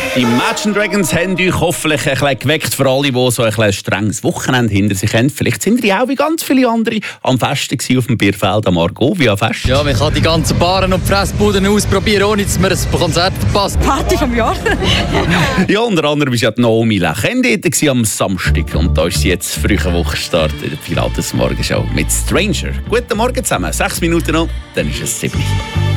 Die Imagine Dragons haben euch hoffentlich ein bisschen geweckt für alle, die so ein strenges Wochenende hinter sich haben. Vielleicht sind ihr auch wie ganz viele andere am Festen auf dem Bierfeld am Argovia-Fest. Ja, man kann die ganzen Baren und Fressbuden ausprobieren, ohne dass man ein Konzert verpasst. Party vom Jahr. Ja, unter anderem war ja die Naomi Lechende am Samstag. Und da ist sie jetzt früher Wochenstart in der Pilates Morgenshow mit Stranger. Guten Morgen zusammen. 6 Minuten noch, dann ist es 7.